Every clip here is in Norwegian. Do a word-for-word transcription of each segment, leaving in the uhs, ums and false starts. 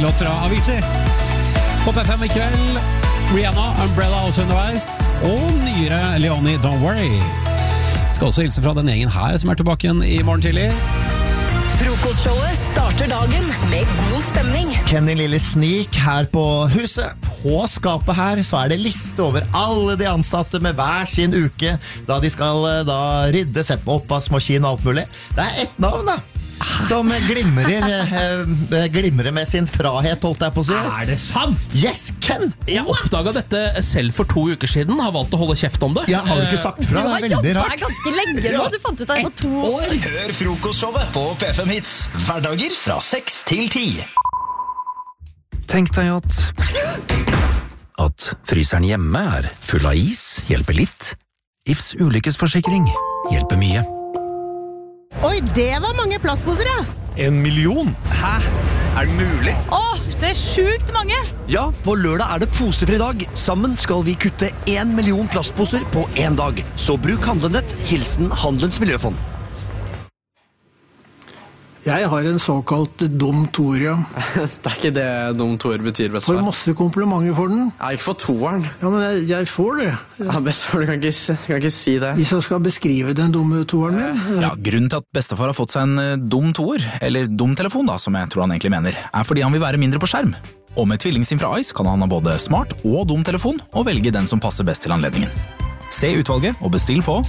låt fra Avicii. På P fem i kveld, Rihanna, Umbrella også underveis, og nyere Leonie, Don't Worry. Skal også hilse fra den gjengen her som er tilbake igjen i morgen tidlig. Frokostshowet starter dagen med god stemning. Kenny Lille Sneak her på huset. På skapet her så er det liste over alle de ansatte med hver sin uke, da de skal da rydde, sette på oppvaskmaskin og alt mulig. Det er ett navn da, som glimrer, eh, glimrer med sin frahet, holdt jeg på å si. Er det sant? Yes, Ken! Jeg oppdaget dette selv for to uker siden, har valgt å holde kjeft om det. Ja, har du ikke sagt fra? Det er veldig rart. Du har ganske lenge nå, du fant ut av det for to år. Hør frokostshowet på P fem Hits, hverdager fra seks til ti. Tenk deg at At fryseren hjemme er full av is, hjelper litt. I F S ulykkesforsikring hjelper mye. Oi, det var mange plastposer, ja. En million? Hæ? Er det mulig? Åh, det er sjukt mange. Ja, på lørdag er det posefri dag. Sammen skal vi kutte en million plastposer på en dag. Så bruk Handlenett, hilsen Handelens Miljøfond. Jeg har en såkalt dum toer, ja. Det er ikke det dum toer betyr, bestefar. Får masse komplimenter for den. Ja, ikke for toeren. Ja, men jeg, jeg får det. Ja, bestefar, du kan ikke, kan ikke si det. Hvis jeg skal beskrive den dumme toeren min. Ja, grunnen til at bestefar har fått seg en dum toer, eller dum telefon da, som jeg tror han egentlig mener, er fordi han vil være mindre på skjerm. Og med tvillingsim fra Ice kan han ha både smart og dum telefon, og velge den som passer best til anledningen. Se utvalget og bestill på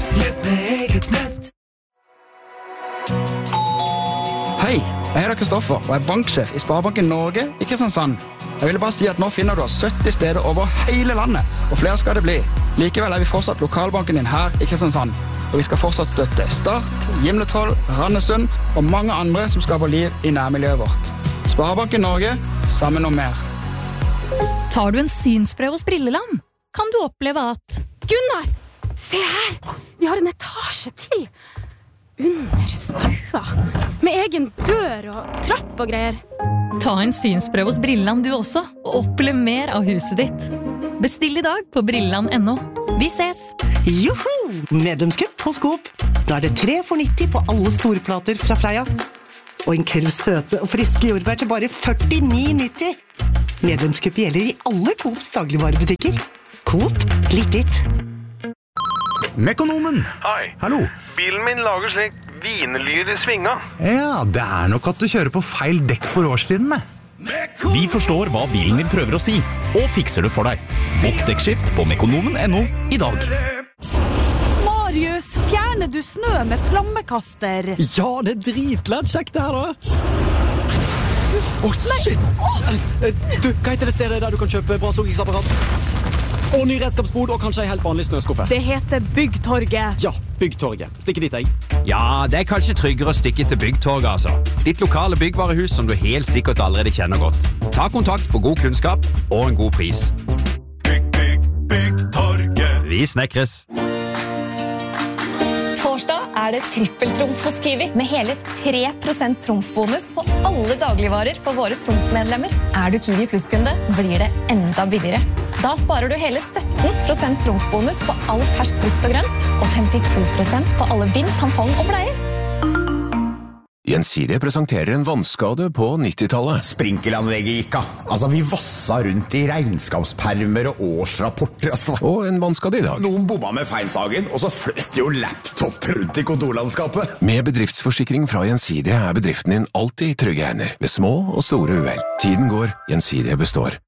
Hei, jeg heter Kristoffer og er banksjef i Sparebanken Norge i Kristiansand. Jeg ville bare si at nå finner du oss sytti steder over hele landet, og flere skal det bli. Likevel er vi fortsatt lokalbanken din her i Kristiansand, og vi skal fortsatt støtte Start, Gimletroll, Randesund og mange andre som skaper liv i nærmiljøet vårt. Sparebanken Norge, sammen om mer. Tar du en synsprøve hos Brilleland, kan du oppleve at Gunnar, se her! Vi har en etasje til! Under stua, med egen dør og trapp og greier. Ta en synsprøve hos Brilleland du også, og opplev mer av huset ditt. Bestill i dag på brilleland punktum no. Vi ses! Joho! Medlemskap på Coop. Da er det tre for nitti på alle storplater fra Freia. Og en køll søte og friske jordbær til bare førtini nitti. Medlemskap gjelder i alle Coops dagligvarebutikker. Coop, litt ditt. Mekonomen! Hei. Hallo. Bilen min lager slik vinelyd i svinga. Ja, det er nok at du kjører på feil dekk for årstidene. Vi forstår hva bilen din prøver å si, og fikser det for deg. Bokk dekkskift på mekonomen punktum no i dag. Marius, fjerner du snø med flammekaster? Ja, det er dritlett kjekt det her da. Åh, oh, shit! Du, hva heter det stedet der du kan kjøpe bra sogningsapparat? Og ny redskapsbod, og kanskje en helt vanlig snøskuffe. Det heter Byggtorget. Ja, Byggtorget. Stikke dit, jeg. Ja, det er kanskje tryggere å stikke til Byggtorget, altså. Ditt lokale byggvarehus som du helt sikkert allerede kjenner godt. Ta kontakt for god kunnskap og en god pris. Bygg, bygg, Byggtorget. Vi snekres. Torsdag er det trippeltrumf hos Kiwi, med hele tre prosent trumfbonus på alle dagligvarer for våre trumfmedlemmer. Er du Kiwi Plus-kunde, blir det enda billigere. Da sparer du hele sytten prosent trumfbonus på all fersk frukt og grønt, og femtito prosent på alle bind, tampong og bleier. Gjensidige presenterer en vannskade på nittitallet. Sprinkelanlegget gikk av. Altså, vi vassa rundt i regnskapspermer og årsrapporter. Altså. Og en vannskade i dag. Noen bomma med feilsagen, og så fløt jo laptop rundt i kontorlandskapet. Med bedriftsforsikring fra Gjensidige er bedriften din alltid i trygge hender, ved små og store uhell. Tiden går, Gjensidige består.